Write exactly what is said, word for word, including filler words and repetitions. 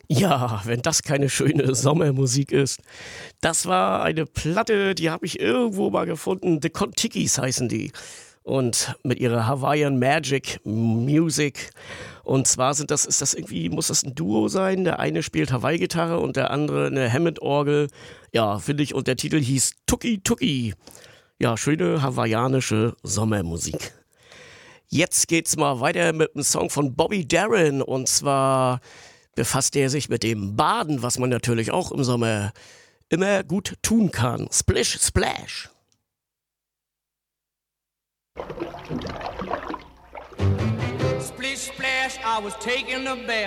Ja, wenn das keine schöne Sommermusik ist. Das war eine Platte, die habe ich irgendwo mal gefunden. The Kon-Tikis heißen die. Und mit ihrer Hawaiian Magic Music. Und zwar sind das, ist das irgendwie, muss das ein Duo sein? Der eine spielt Hawaii-Gitarre und der andere eine Hammond-Orgel. Ja, finde ich. Und der Titel hieß Tuki Tuki. Ja, schöne hawaiianische Sommermusik. Jetzt geht's mal weiter mit einem Song von Bobby Darin. Und zwar befasst er sich mit dem Baden, was man natürlich auch im Sommer immer gut tun kann. Splish Splash. Splish splash, I was taking a bath.